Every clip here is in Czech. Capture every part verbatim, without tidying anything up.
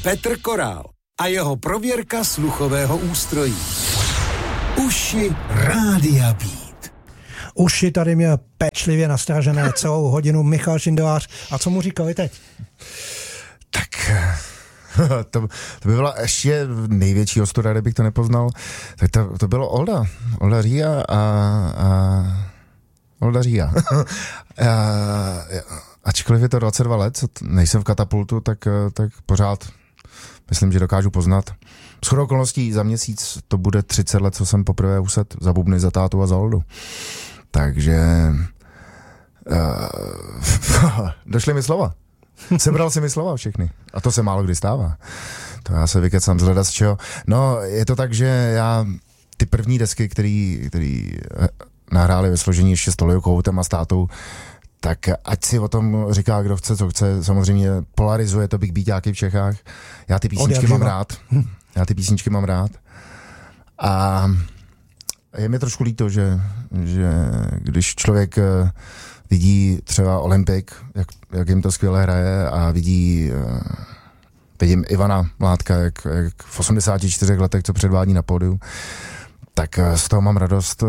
Petr Korál a jeho prověrka sluchového ústrojí. Uši Rádia Beat. Uši tady měl pečlivě nastražené celou hodinu Michal Šindelář. A co mu říkali teď? Tak to, to by byla ještě největší ostuda, kdybych to nepoznal. Tak to, to bylo Olda. Olda Ria a... a Olda Ria. a, ačkoliv je to dvacet dva let, co nejsem v Katapultu, tak, tak pořád myslím, že dokážu poznat. Shodou okolností za měsíc to bude třicet let, co jsem poprvé uset za bubny, za tátu a za Oldu. Takže uh, došly mi slova. Sebral si mi slova všechny. A to se málo kdy stává. To já se vykecám z leda z čeho. No, je to tak, že já ty první desky, který, který nahráli ve složení ještě s Toliou Kohoutem a s tátou, tak ať si o tom říká, kdo chce, co chce. Samozřejmě polarizuje to Big Beatáky v Čechách. Já ty písničky mám rád. Já ty písničky mám rád. A je mi trošku líto, že, že když člověk vidí třeba Olympik, jak, jak jim to skvěle hraje a vidí, vidím Ivana Mládka, jak, jak v osmdesáti čtyřech letech, co předvádí na pódiu, tak z toho mám radost.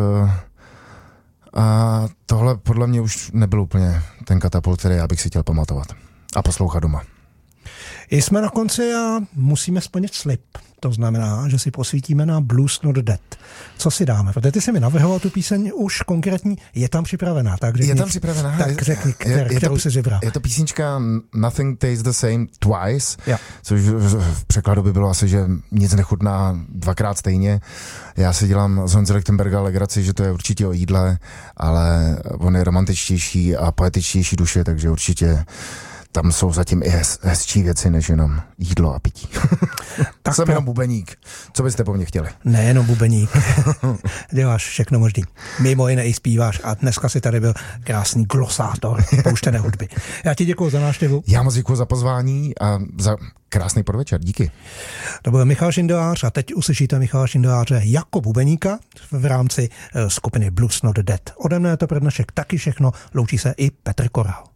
A tohle podle mě už nebyl úplně ten Katapult, který já bych si chtěl pamatovat a poslouchat doma. Jsme na konci a musíme splnit slib. To znamená, že si posvítíme na Blues Not Dead. Co si dáme? Protože ty jsi mi navrhoval tu píseň už konkrétní, je tam připravená. Tak řekni, je tam připravená. Tak řekni, kter, je, je kterou to, jsi vybral. Je to písnička Nothing Tastes the Same Twice, ja. Což v překladu by bylo asi, že nic nechutná dvakrát stejně. Já si dělám z Honzy Lichtenberga legraci, že to je určitě o jídle, ale on je romantičtější a poetičtější duše, takže určitě tam jsou zatím i hez, hezčí věci, než jenom jídlo a pití. Tak jsem pro... jenom bubeník. Co byste po mně chtěli? Nejenom bubeník. Děláš všechno možný. Mimo jiné i zpíváš a dneska si tady byl krásný glosátor pouštěné hudby. Já ti děkuju za návštěvu. Já moc děkuju za pozvání a za krásný podvečer. Díky. To byl Michal Šindelář a teď uslyšíte Michala Šindeláře jako bubeníka v rámci skupiny Blues Not Dead. Ode mne je to pro dnešek taky všechno. Loučí se i Petr Korál.